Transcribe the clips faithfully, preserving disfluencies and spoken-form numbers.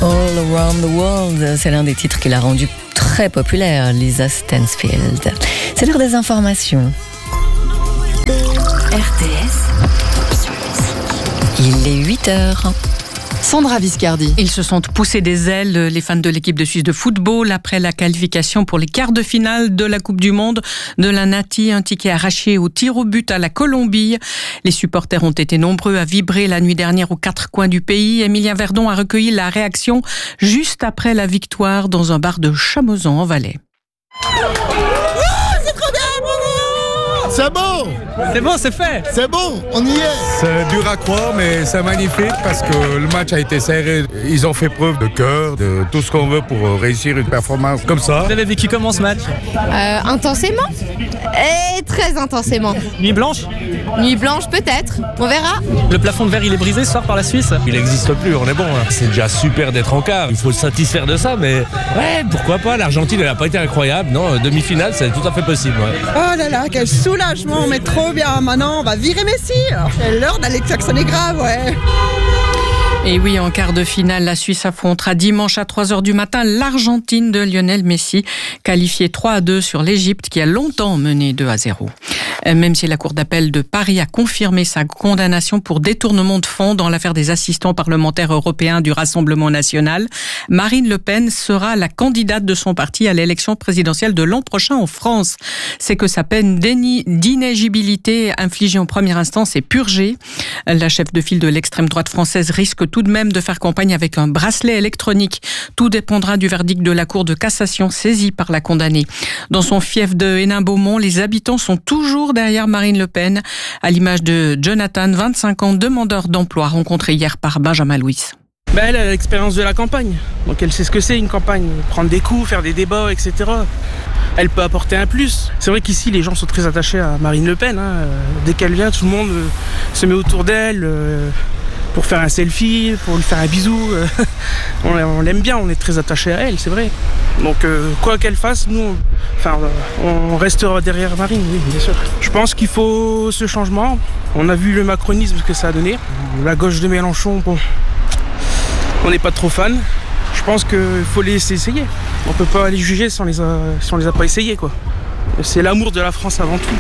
All Around the World, c'est l'un des titres qui l'a rendu très populaire, Lisa Stansfield. C'est l'heure des informations. R T S. Il est huit heures. Sandra Viscardi. Ils se sont poussés des ailes, les fans de l'équipe de Suisse de football, après la qualification pour les quarts de finale de la Coupe du Monde de la Nati, un ticket arraché au tir au but à la Colombie. Les supporters ont été nombreux à vibrer la nuit dernière aux quatre coins du pays. Emilien Verdon a recueilli la réaction juste après la victoire dans un bar de Chamoiseau en Valais. C'est bon! C'est bon, c'est fait! C'est bon, on y est! C'est dur à croire, mais c'est magnifique parce que le match a été serré. Ils ont fait preuve de cœur, de tout ce qu'on veut pour réussir une performance comme ça. Vous avez vécu comment ce match? euh, Intensément. Et très intensément. Nuit blanche? Nuit blanche peut-être, on verra. Le plafond de verre il est brisé ce soir par la Suisse? Il n'existe plus, on est bon. Hein. C'est déjà super d'être en quart, il faut se satisfaire de ça, mais ouais, pourquoi pas? L'Argentine elle n'a pas été incroyable, non, demi-finale c'est tout à fait possible. Ouais. Oh là là, quel soulagement, mais trop bien. Maintenant on va virer Messi. C'est l'heure d'aller klaxonner grave, ouais. Et oui, en quart de finale, la Suisse affrontera dimanche à trois heures du matin l'Argentine de Lionel Messi, qualifiée trois à deux sur l'Égypte qui a longtemps mené deux à zéro. Même si la Cour d'appel de Paris a confirmé sa condamnation pour détournement de fonds dans l'affaire des assistants parlementaires européens du Rassemblement national, Marine Le Pen sera la candidate de son parti à l'élection présidentielle de l'an prochain en France. C'est que sa peine d'inéligibilité infligée en première instance est purgée. La chef de file de l'extrême droite française risque tout de même de faire campagne avec un bracelet électronique. Tout dépendra du verdict de la Cour de cassation saisie par la condamnée. Dans son fief de Hénin-Beaumont, les habitants sont toujours derrière Marine Le Pen, à l'image de Jonathan, vingt-cinq ans, demandeur d'emploi, rencontré hier par Benjamin Louis. Ben elle a l'expérience de la campagne, donc elle sait ce que c'est une campagne, prendre des coups, faire des débats, et cetera. Elle peut apporter un plus. C'est vrai qu'ici les gens sont très attachés à Marine Le Pen. Hein. Dès qu'elle vient, tout le monde se met autour d'elle pour faire un selfie, pour lui faire un bisou. On l'aime bien, on est très attachés à elle, c'est vrai. Donc quoi qu'elle fasse, nous, on, enfin, on restera derrière Marine, oui, bien sûr. Je pense qu'il faut ce changement. On a vu le macronisme, ce que ça a donné. La gauche de Mélenchon, bon, on n'est pas trop fan. Je pense qu'il faut les laisser essayer. On peut pas les juger si on les a, si on les a pas essayés, quoi. C'est l'amour de la France avant tout.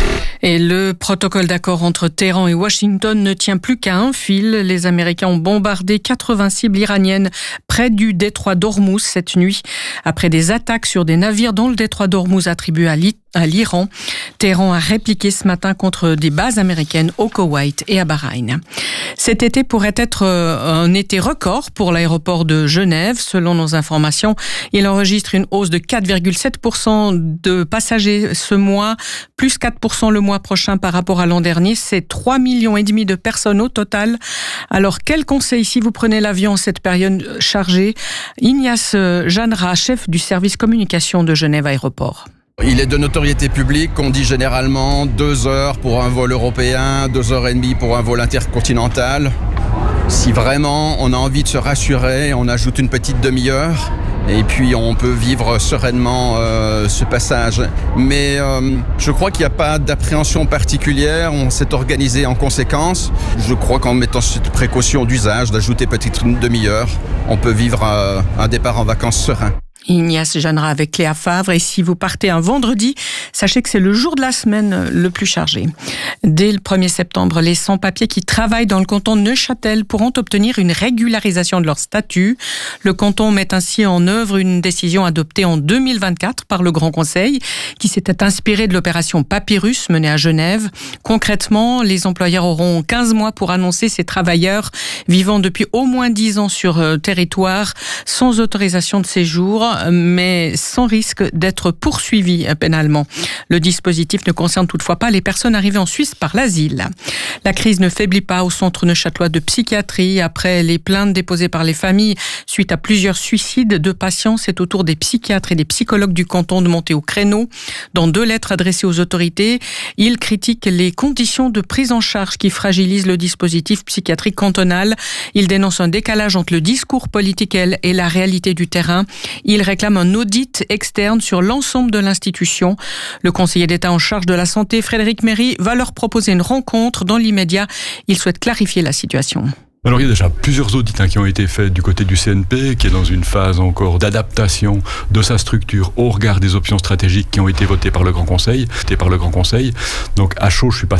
Et le protocole d'accord entre Téhéran et Washington ne tient plus qu'à un fil. Les Américains ont bombardé quatre-vingts cibles iraniennes près du détroit d'Ormuz cette nuit, après des attaques sur des navires dans le détroit d'Ormuz attribué à l'Iran. Téhéran a répliqué ce matin contre des bases américaines au Koweït et à Bahreïn. Cet été pourrait être un été record pour l'aéroport de Genève. Selon nos informations, il enregistre une hausse de quatre virgule sept pour cent de passagers ce mois, plus quatre pour cent le mois prochain par rapport à l'an dernier. C'est trois millions et demi de personnes au total. Alors, quel conseil si vous prenez l'avion en cette période chargée? Ignace Jeannera, chef du service communication de Genève Aéroport. Il est de notoriété publique qu'on dit généralement deux heures pour un vol européen, deux heures et demie pour un vol intercontinental. Si vraiment on a envie de se rassurer, on ajoute une petite demi-heure et puis on peut vivre sereinement euh, ce passage. Mais euh, je crois qu'il n'y a pas d'appréhension particulière, on s'est organisé en conséquence. Je crois qu'en mettant cette précaution d'usage, d'ajouter peut-être une demi-heure, on peut vivre euh, un départ en vacances serein. Ignace Jeannera avec Léa Favre. Et si vous partez un vendredi, sachez que c'est le jour de la semaine le plus chargé. Dès le premier septembre, les sans-papiers qui travaillent dans le canton de Neuchâtel pourront obtenir une régularisation de leur statut. Le canton met ainsi en œuvre une décision adoptée en deux mille vingt-quatre par le Grand Conseil, qui s'était inspiré de l'opération Papyrus menée à Genève. Concrètement, les employeurs auront quinze mois pour annoncer ces travailleurs vivant depuis au moins dix ans sur euh, territoire, sans autorisation de séjour, mais sans risque d'être poursuivis pénalement. Le dispositif ne concerne toutefois pas les personnes arrivées en Suisse par l'asile. La crise ne faiblit pas au centre neuchâtelois de psychiatrie. Après les plaintes déposées par les familles suite à plusieurs suicides de patients, c'est au tour des psychiatres et des psychologues du canton de monter au créneau. Dans deux lettres adressées aux autorités, ils critiquent les conditions de prise en charge qui fragilisent le dispositif psychiatrique cantonal. Ils dénoncent un décalage entre le discours politique et la réalité du terrain. Ils réclament un audit externe sur l'ensemble de l'institution. Le conseiller d'État en charge de la santé, Frédéric Méry, va leur proposer une rencontre dans l'immédiat. Il souhaite clarifier la situation. Alors il y a déjà plusieurs audits hein, qui ont été faits du côté du C N P, qui est dans une phase encore d'adaptation de sa structure au regard des options stratégiques qui ont été votées par le Grand Conseil. Par le Grand Conseil. Donc à chaud, je suis pas